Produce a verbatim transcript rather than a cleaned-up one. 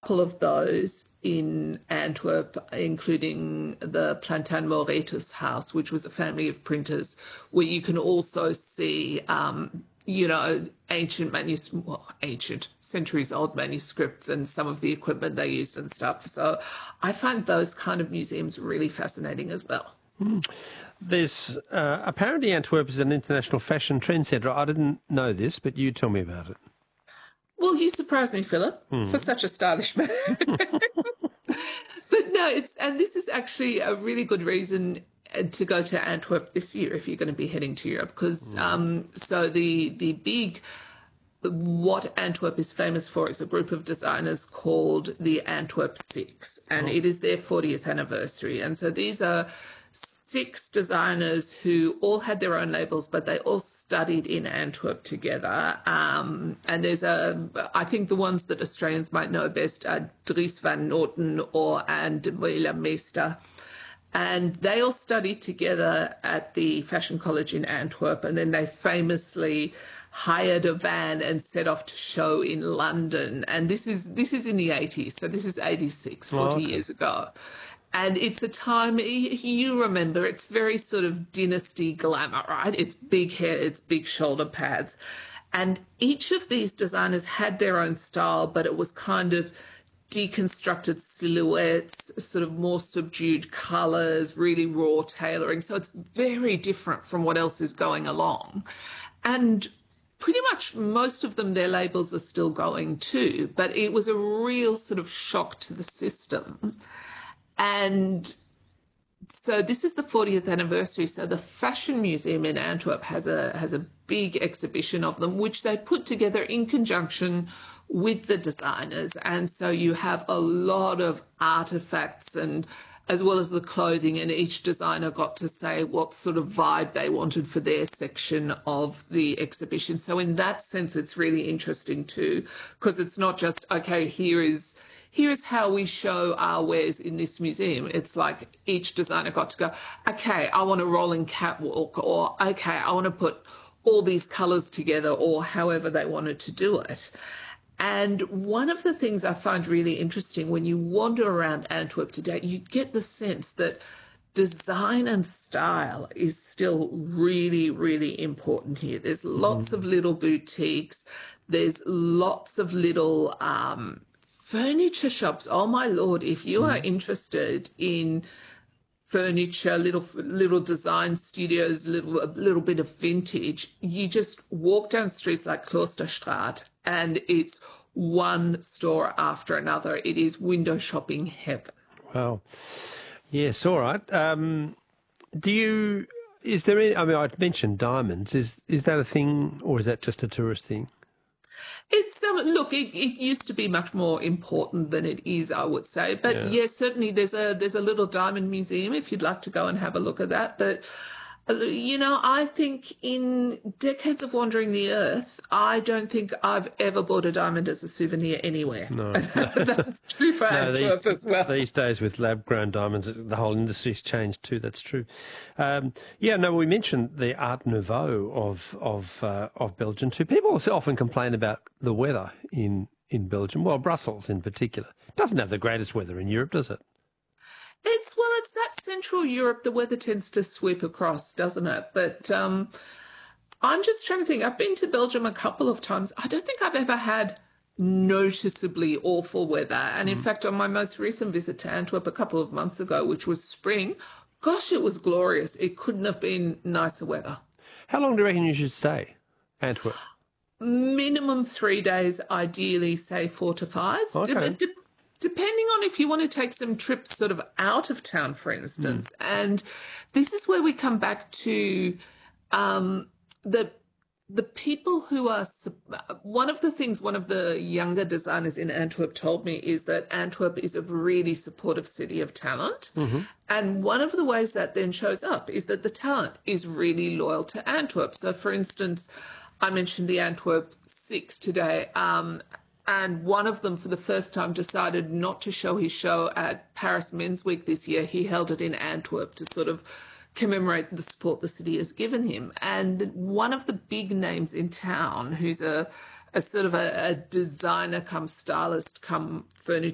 couple of those in Antwerp, including the Plantin Moretus house, which was a family of printers, where you can also see, um, you know, ancient manuscripts, well, ancient, centuries-old manuscripts and some of the equipment they used and stuff. So I find those kind of museums really fascinating as well. Mm. There's uh, apparently Antwerp is an international fashion trend centre. I didn't know this, but you tell me about it. Well, you surprised me, Philip, mm. for such a stylish man. But no, it's, and this is actually a really good reason to go to Antwerp this year if you're going to be heading to Europe, because mm. um, so the the big, what Antwerp is famous for is a group of designers called the Antwerp Six, and oh. it is their fortieth anniversary. And so these are six designers who all had their own labels, but they all studied in Antwerp together. Um, and there's a, I think the ones that Australians might know best are Dries van Noten or and Moela Meester. And they all studied together at the Fashion College in Antwerp, and then they famously hired a van and set off to show in London. And this is this is in the eighties, so this is eighty-six, forty oh, okay. years ago. And it's a time, you remember, it's very sort of dynasty glamour, right? It's big hair, it's big shoulder pads. And each of these designers had their own style, but it was kind of deconstructed silhouettes, sort of more subdued colours, really raw tailoring. So it's very different from what else is going along. And pretty much most of them, their labels are still going too, but it was a real sort of shock to the system. And so this is the fortieth anniversary. So the Fashion Museum in Antwerp has a has a big exhibition of them, which they put together in conjunction with the designers. And so you have a lot of artifacts and as well as the clothing, and each designer got to say what sort of vibe they wanted for their section of the exhibition. So in that sense, it's really interesting too, because it's not just, okay, here is Here's how we show our wares in this museum. It's like each designer got to go, okay, I want a rolling catwalk, or okay, I want to put all these colours together, or however they wanted to do it. And one of the things I find really interesting when you wander around Antwerp today, you get the sense that design and style is still really, really important here. There's lots mm. of little boutiques. There's lots of little um, furniture shops. Oh, my Lord, if you mm. are interested in furniture, little little design studios, little a little bit of vintage, you just walk down streets like Klosterstraat and it's one store after another. It is window shopping heaven. Wow. Yes, all right. Um, do you, is there any, I mean, I mentioned diamonds. Is is that a thing, or is that just a tourist thing? It's um, look, it, it used to be much more important than it is, I would say. But yeah. yes, certainly there's a there's a little diamond museum if you'd like to go and have a look at that. But uh, you know, I think in decades of wandering the earth, I don't think I've ever bought a diamond as a souvenir anywhere. No, that's true for no, Antwerp these, as well. These days with lab-grown diamonds, the whole industry's changed too. That's true. Um, yeah, no, we mentioned the Art Nouveau of of uh, of Belgium too. People often complain about the weather in in Belgium. Well, Brussels in particular doesn't have the greatest weather in Europe, does it? It's well, it's that Central Europe. The weather tends to sweep across, doesn't it? But um, I'm just trying to think. I've been to Belgium a couple of times. I don't think I've ever had noticeably awful weather. And in mm. fact, on my most recent visit to Antwerp a couple of months ago, which was spring, gosh, it was glorious. It couldn't have been nicer weather. How long do you reckon you should stay, Antwerp? Minimum three days, ideally, say four to five. Okay. De- de- depending on if you want to take some trips sort of out of town, for instance. Mm. And this is where we come back to um, the the people who are, one of the things one of the younger designers in Antwerp told me is that Antwerp is a really supportive city of talent. Mm-hmm. And one of the ways that then shows up is that the talent is really loyal to Antwerp. So, for instance, I mentioned the Antwerp Six today, um, and one of them for the first time decided not to show his show at Paris Men's Week this year. He held it in Antwerp to sort of commemorate the support the city has given him. And one of the big names in town, who's a, a sort of a, a designer come stylist come furniture